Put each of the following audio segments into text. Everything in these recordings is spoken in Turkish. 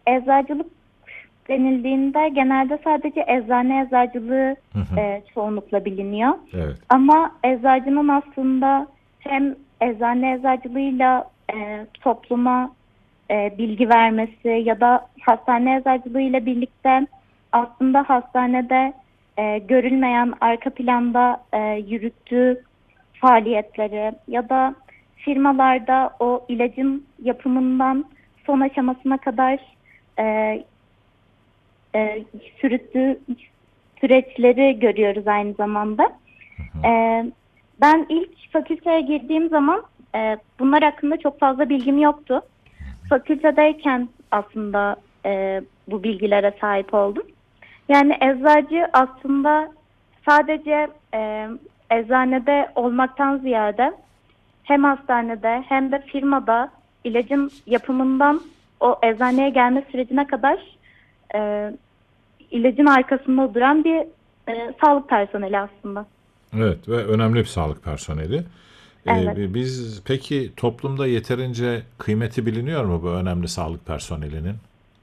eczacılık denildiğinde genelde sadece eczane eczacılığı Hı hı. çoğunlukla biliniyor. Evet. Ama eczacının aslında hem eczane eczacılığıyla topluma bilgi vermesi ya da hastane eczacılığıyla birlikte aslında hastanede görülmeyen arka planda yürüttüğü faaliyetleri ya da firmalarda o ilacın yapımından son aşamasına kadar e, sürüttüğü süreçleri görüyoruz aynı zamanda. E, Ben ilk fakülteye girdiğim zaman bunlar hakkında çok fazla bilgim yoktu. Fakültedeyken aslında bu bilgilere sahip oldum. Yani eczacı aslında sadece eczanede olmaktan ziyade hem hastanede hem de firmada ilacın yapımından o eczaneye gelme sürecine kadar e, ilacın arkasında duran bir sağlık personeli aslında. Evet ve önemli bir sağlık personeli. Evet. Biz peki toplumda yeterince kıymeti biliniyor mu bu önemli sağlık personelinin?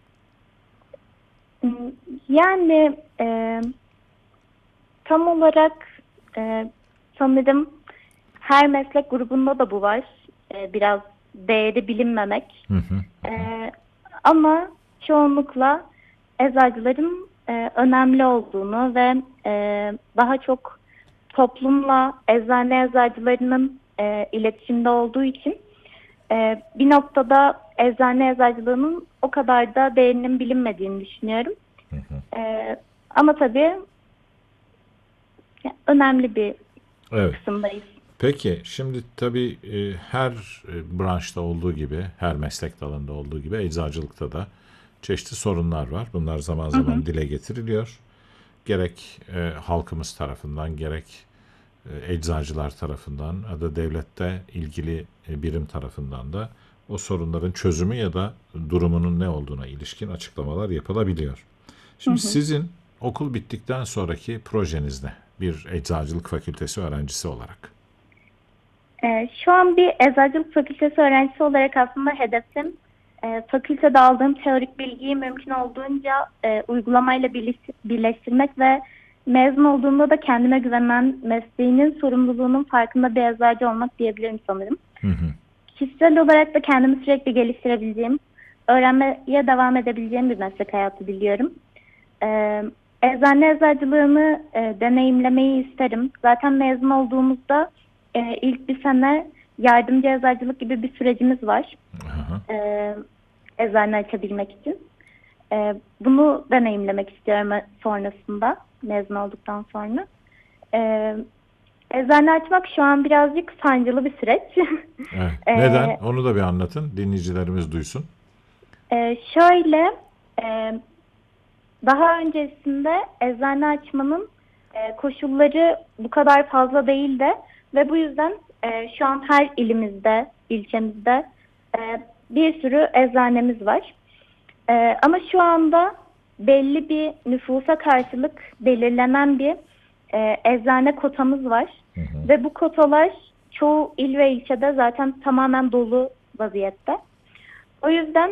Yani tam olarak sanırım her meslek grubunda da bu var. Biraz değeri bilinmemek. Hı hı. Ama çoğunlukla eczacıların önemli olduğunu ve daha çok toplumla eczane eczacılarının iletişimde olduğu için bir noktada eczane eczacılığının o kadar da değerinin bilinmediğini düşünüyorum. Ama tabii önemli bir Evet. kısımdayız. Peki şimdi tabii her branşta olduğu gibi, her meslek dalında olduğu gibi eczacılıkta da çeşitli sorunlar var. Bunlar zaman Hı hı. zaman dile getiriliyor. Gerek halkımız tarafından, gerek eczacılar tarafından ya da devlette ilgili birim tarafından da o sorunların çözümü ya da durumunun ne olduğuna ilişkin açıklamalar yapılabiliyor. Hı Şimdi hı. sizin okul bittikten sonraki projeniz ne? Bir eczacılık fakültesi öğrencisi olarak. Şu an bir eczacılık fakültesi öğrencisi olarak aslında hedefim fakültede aldığım teorik bilgiyi mümkün olduğunca uygulamayla birleştirmek ve mezun olduğumda da kendime güvenen, mesleğinin sorumluluğunun farkında bir eczacı olmak diyebilirim sanırım. Hı hı. Kişisel olarak da kendimi sürekli geliştirebileceğim, öğrenmeye devam edebileceğim bir meslek hayatı diliyorum. Ee, Eczane eczacılığını deneyimlemeyi isterim. Zaten mezun olduğumuzda ilk bir sene yardımcı eczacılık gibi bir sürecimiz var. Aha. E, Eczane açabilmek için. Bunu deneyimlemek istiyorum sonrasında, mezun olduktan sonra. E, Eczane açmak şu an birazcık sancılı bir süreç. Evet. Neden? E, Onu da bir anlatın. Dinleyicilerimiz duysun. Şöyle, e, daha öncesinde eczane açmanın koşulları bu kadar fazla değildi ve bu yüzden şu an her ilimizde, ilçemizde bir sürü eczanemiz var. Ama şu anda belli bir nüfusa karşılık belirlenen bir eczane kotamız var Hı hı. ve bu kotalar çoğu il ve ilçede zaten tamamen dolu vaziyette. O yüzden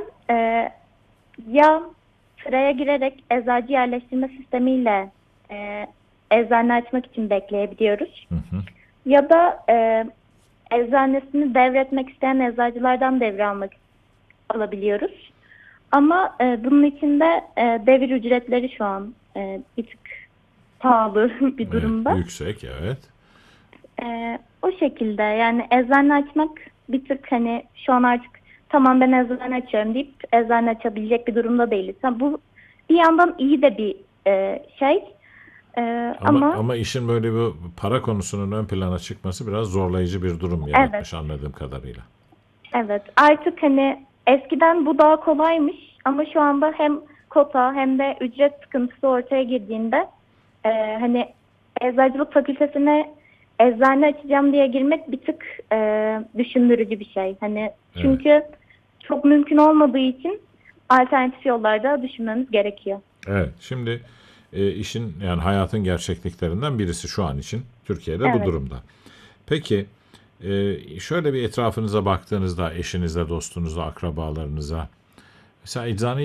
ya sıraya girerek eczacı yerleştirme sistemiyle eczane açmak için bekleyebiliyoruz. Hı hı. Ya da eczanesini devretmek isteyen eczacılardan alabiliyoruz. Ama bunun için de devir ücretleri şu an bir tık pahalı bir Evet. durumda. Yüksek, evet. O şekilde yani eczane açmak bir tık hani şu an artık tamam ben eczane açıyorum deyip eczane açabilecek bir durumda değiliz. Ha, bu bir yandan iyi de bir şey. Ama Ama ama işin böyle bu para konusunun ön plana çıkması biraz zorlayıcı bir durum evet, yaratmış anladığım kadarıyla. evet, artık hani eskiden bu daha kolaymış ama şu anda hem kota hem de ücret sıkıntısı ortaya girdiğinde hani eczacılık fakültesine eczane açacağım diye girmek bir tık düşündürücü bir şey. Hani Evet. çünkü çok mümkün olmadığı için alternatif yollarda düşünmemiz gerekiyor. Evet. Şimdi işin yani hayatın gerçekliklerinden birisi şu an için Türkiye'de bu Evet. durumda. Peki şöyle bir etrafınıza baktığınızda eşinize, dostunuza, akrabalarınıza mesela eczane